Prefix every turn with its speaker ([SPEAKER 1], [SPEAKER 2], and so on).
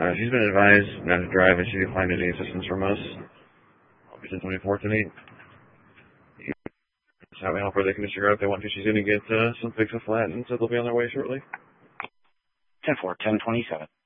[SPEAKER 1] She's been advised not to drive and she declined any assistance from us. August 24th and 8th. So we help her. They can just figure out if they want to. She's going to get some fix a flat, and so they'll be on their way shortly.
[SPEAKER 2] 10-4, 10-27.